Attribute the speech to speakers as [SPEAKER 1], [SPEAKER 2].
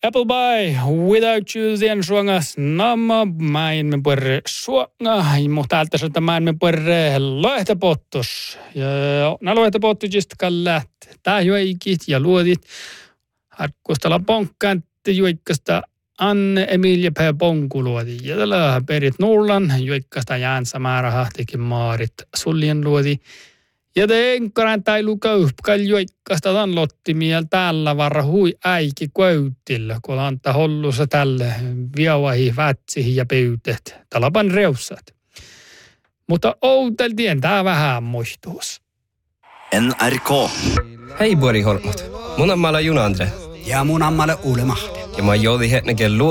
[SPEAKER 1] Apple Pie, Without You, sen suongas namma, maailme puerre suonga, mutta täältä sieltä maailme puerre loehtapottus. Ja nämä loehtapottusista kallat, tää juikit ja luodit, harkkustalla ponkkaan, juikkasta Anne Emilia P. Ponkuluodi. Ja tällä perit nullan, juikkasta jäänsa määrähä teki maarit sullien luodi. Ja te enkaraan tailu köyhpkal juikkasta tan lottimiel täällä varra hui äiki köytillä, kun antaa hollussa tälle viauahi, vätsihi ja pyytet. Talapan reussat. Mutta outeltien tää vähän muistuus.
[SPEAKER 2] NRK.
[SPEAKER 3] Hei Borgholmot. Mun on Mala Juna Andre.
[SPEAKER 4] Ja mun ammalle Uule Mahti.
[SPEAKER 3] Ja mä oon Joudi Hetnäken